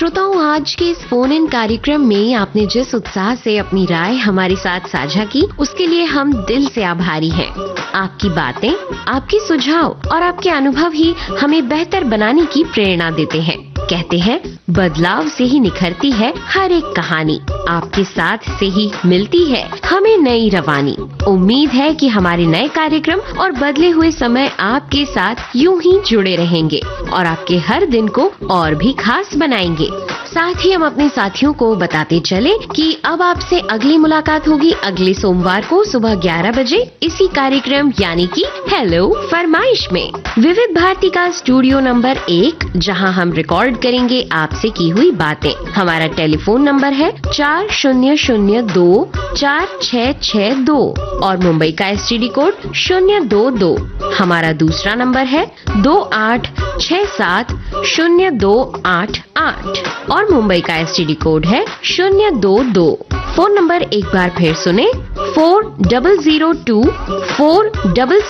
श्रोताओं, आज के इस फोन इन कार्यक्रम में आपने जिस उत्साह से अपनी राय हमारे साथ साझा की, उसके लिए हम दिल से आभारी हैं। आपकी बातें, आपके सुझाव और आपके अनुभव ही हमें बेहतर बनाने की प्रेरणा देते हैं। कहते हैं, बदलाव से ही निखरती है हर एक कहानी, आपके साथ से ही मिलती है हमें नई रवानी। उम्मीद है कि हमारे नए कार्यक्रम और बदले हुए समय आपके साथ यूं ही जुड़े रहेंगे और आपके हर दिन को और भी खास बनाएंगे। साथ ही हम अपने साथियों को बताते चले कि अब आपसे अगली मुलाकात होगी अगले सोमवार को सुबह 11 बजे इसी कार्यक्रम यानी कि हेलो फरमाइश में, विविध भारती का स्टूडियो नंबर 1, जहां हम रिकॉर्ड करेंगे आपसे की हुई बातें। हमारा टेलीफोन नंबर है 40024662 और मुंबई का STD कोड 022। हमारा दूसरा नंबर है 28670288 और मुंबई का STD कोड है 022। फोन नंबर एक बार फिर सुने, 40024662।